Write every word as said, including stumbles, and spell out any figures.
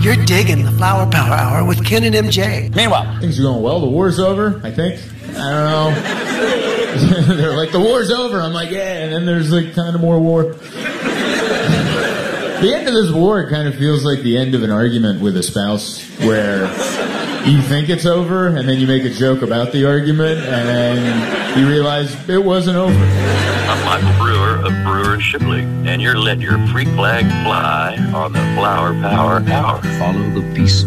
You're digging the Flower Power Hour with Ken and M J. Meanwhile, things are going well. The war's over, I think. I don't know. They're like, the war's over. I'm like, yeah. And then there's like kind of more war. The end of this war kind of feels like the end of an argument with a spouse where you think it's over and then you make a joke about the argument and then you realize it wasn't over. I'm Michael Brewer of Brewer and Shipley, and you're Let Your Freak Flag Fly on the Flower Power Hour. Follow the peace